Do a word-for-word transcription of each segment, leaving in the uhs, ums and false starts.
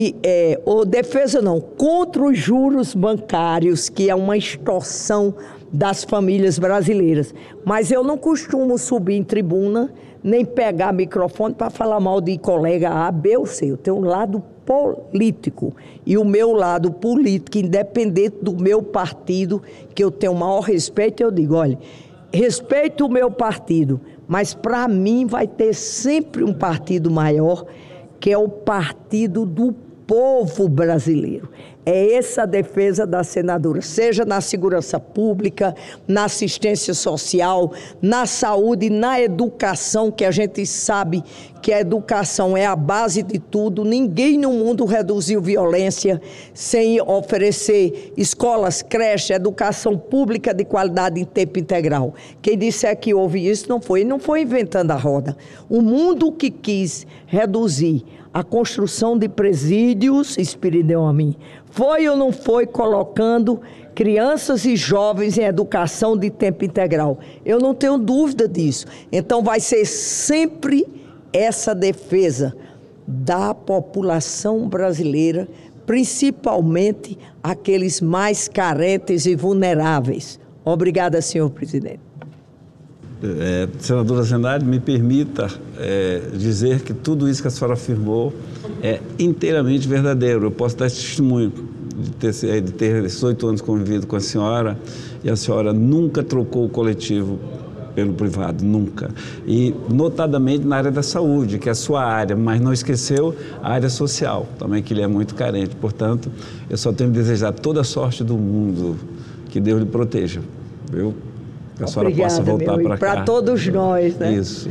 É, ou defesa não, contra os juros bancários, que é uma extorsão das famílias brasileiras. Mas eu não costumo subir em tribuna, nem pegar microfone para falar mal de colega A, B ou C. Eu tenho um lado político. E o meu lado político, independente do meu partido, que eu tenho o maior respeito, eu digo, olha, respeito o meu partido, mas para mim vai ter sempre um partido maior, que é o partido do povo brasileiro. É essa a defesa da senadora, seja na segurança pública, na assistência social, na saúde, na educação, que a gente sabe que a educação é a base de tudo. Ninguém no mundo reduziu violência sem oferecer escolas, creches, educação pública de qualidade em tempo integral. Quem disser que houve isso não foi, não foi inventando a roda. O mundo que quis reduzir a construção de presídios, Espiridão a mim, foi ou não foi colocando crianças e jovens em educação de tempo integral? Eu não tenho dúvida disso. Então vai ser sempre essa defesa da população brasileira, principalmente aqueles mais carentes e vulneráveis. Obrigada, senhor presidente. É, senadora Zenardi, me permita é, dizer que tudo isso que a senhora afirmou é inteiramente verdadeiro. Eu posso dar testemunho de ter, de ter dezoito anos convivido com a senhora, e a senhora nunca trocou o coletivo pelo privado, nunca. E notadamente na área da saúde, que é a sua área, mas não esqueceu a área social, também que ele é muito carente. Portanto, eu só tenho que desejar toda a sorte do mundo, que Deus lhe proteja, viu? Que a senhora Obrigada, possa voltar para cá. Para todos nós, né? Isso.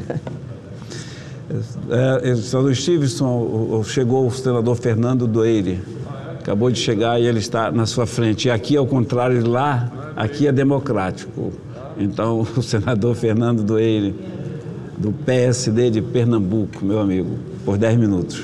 É, senador Stevenson, chegou o senador Fernando Doeire, acabou de chegar e ele está na sua frente. E aqui, ao contrário de lá, aqui é democrático. Então, o senador Fernando Doeire, do P S D de Pernambuco, meu amigo, por dez minutos.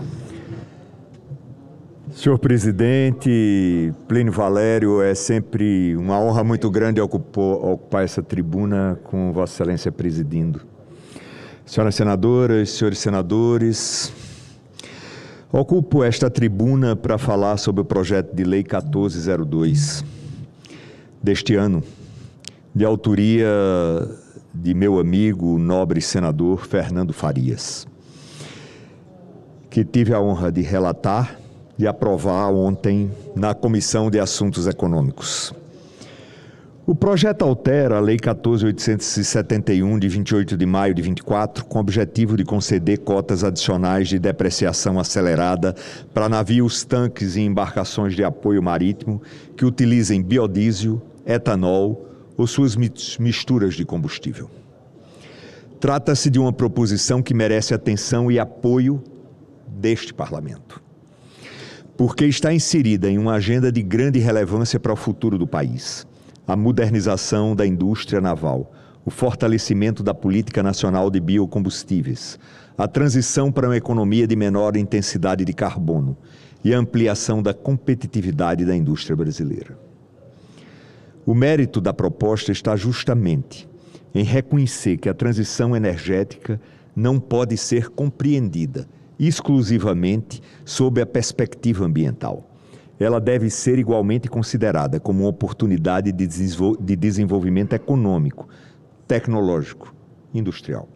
Senhor presidente, Plínio Valério, é sempre uma honra muito grande ocupar, ocupar essa tribuna com Vossa Excelência presidindo. Senhoras senadoras, senhores senadores, ocupo esta tribuna para falar sobre o projeto de lei quatorze zero dois deste ano, de autoria de meu amigo, nobre senador Fernando Farias, que tive a honra de relatar e aprovar ontem na Comissão de Assuntos Econômicos. O projeto altera a Lei quatorze mil oitocentos e setenta e um, de vinte e oito de maio de vinte e quatro, com o objetivo de conceder cotas adicionais de depreciação acelerada para navios, tanques e embarcações de apoio marítimo que utilizem biodiesel, etanol ou suas misturas de combustível. Trata-se de uma proposição que merece atenção e apoio deste Parlamento, porque está inserida em uma agenda de grande relevância para o futuro do país: a modernização da indústria naval, o fortalecimento da política nacional de biocombustíveis, a transição para uma economia de menor intensidade de carbono e a ampliação da competitividade da indústria brasileira. O mérito da proposta está justamente em reconhecer que a transição energética não pode ser compreendida exclusivamente sob a perspectiva ambiental. Ela deve ser igualmente considerada como uma oportunidade de desenvolvimento econômico, tecnológico, industrial.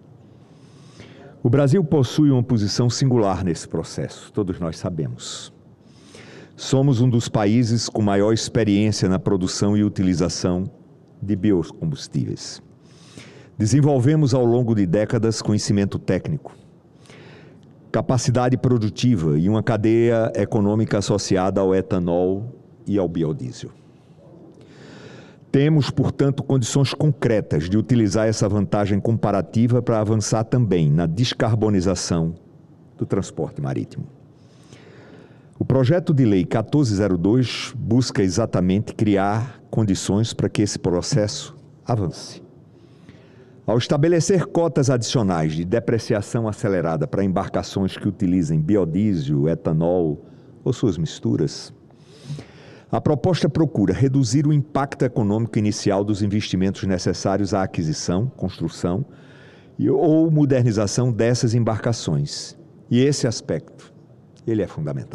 O Brasil possui uma posição singular nesse processo, todos nós sabemos. Somos um dos países com maior experiência na produção e utilização de biocombustíveis. Desenvolvemos ao longo de décadas conhecimento técnico, capacidade produtiva e uma cadeia econômica associada ao etanol e ao biodiesel. Temos, portanto, condições concretas de utilizar essa vantagem comparativa para avançar também na descarbonização do transporte marítimo. O projeto de lei quatorze zero dois busca exatamente criar condições para que esse processo avance. Ao estabelecer cotas adicionais de depreciação acelerada para embarcações que utilizem biodiesel, etanol ou suas misturas, a proposta procura reduzir o impacto econômico inicial dos investimentos necessários à aquisição, construção e, ou modernização dessas embarcações. E esse aspecto ele é fundamental.